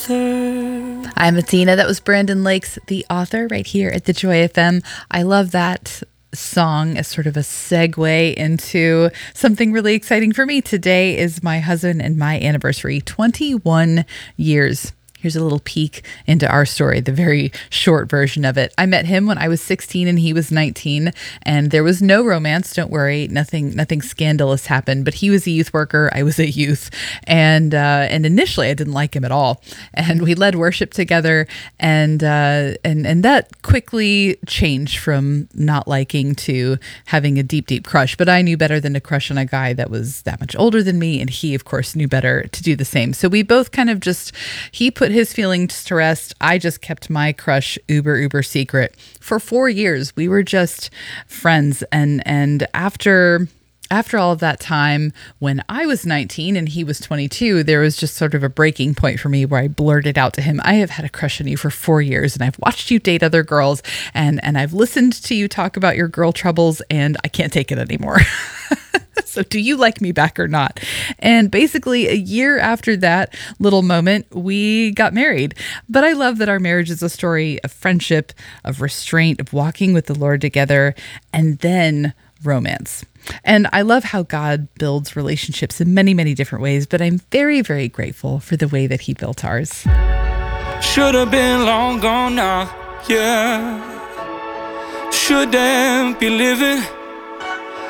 author. I'm Athena. That was Brandon Lakes, The Author, right here at the Joy FM. I love that song as sort of a segue into something really exciting for me. Today is my husband and my anniversary, 21 years. Here's a little peek into our story, the very short version of it. I met him when I was 16 and he was 19, and there was no romance. Don't worry, nothing scandalous happened. But he was a youth worker, I was a youth, and initially I didn't like him at all. And we led worship together, and that quickly changed from not liking to having a deep crush. But I knew better than to crush on a guy that was that much older than me, and he, of course, knew better to do the same. So we both kind of he put his feelings to rest. I just kept my crush uber secret. For 4 years, we were just friends. And after all of that time, when I was 19 and he was 22, there was just sort of a breaking point for me where I blurted out to him, I have had a crush on you for 4 years, and I've watched you date other girls, and I've listened to you talk about your girl troubles, and I can't take it anymore. So do you like me back or not? And basically a year after that little moment, we got married. But I love that our marriage is a story of friendship, of restraint, of walking with the Lord together, and then romance. And I love how God builds relationships in many different ways, but I'm very grateful for the way that he built ours. Should have been long gone now, yeah. Shouldn't be living